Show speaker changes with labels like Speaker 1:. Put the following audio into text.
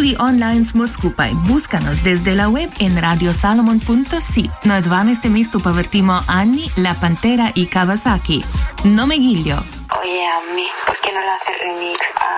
Speaker 1: Tudi online smo skupaj. Búscanos desde la web en radiosalomon.si. Na 12. mestu pa vrtimo Anni, La Pantera y Kawasaki. No me guillo.
Speaker 2: Oye, Ami, ¿por qué no le haces remix a